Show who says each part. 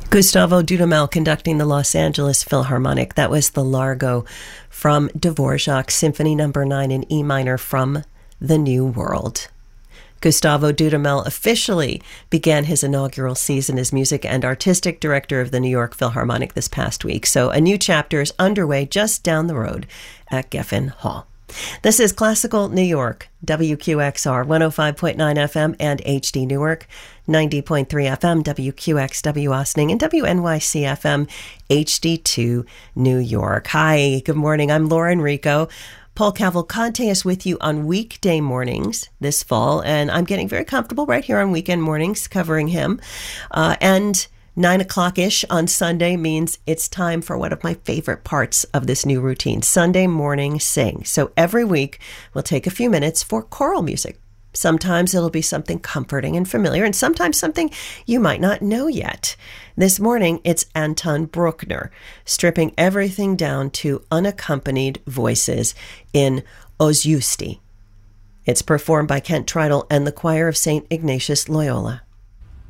Speaker 1: Gustavo Dudamel conducting the Los Angeles Philharmonic. That was the Largo from Dvorak, Symphony No. 9 in E minor from the New World. Gustavo Dudamel officially began his inaugural season as music and artistic director of the New York Philharmonic this past week. So a new chapter is underway just down the road at Geffen Hall. This is Classical New York, WQXR 105.9 FM and HD Newark, 90.3 FM, WQXW Austining, and WNYC FM, HD2 New York. Hi, good morning. I'm Lauren Rico. Paul Cavalcante is with you on weekday mornings this fall, and I'm getting very comfortable right here on weekend mornings covering him. And 9 o'clock-ish on Sunday means it's time for one of my favorite parts of this new routine, Sunday Morning Sing. So every week, we'll take a few minutes for choral music. Sometimes it'll be something comforting and familiar, and sometimes something you might not know yet. This morning, it's Anton Bruckner, stripping everything down to unaccompanied voices in Os Justi. It's performed by Kent Tridle and the Choir of St. Ignatius Loyola.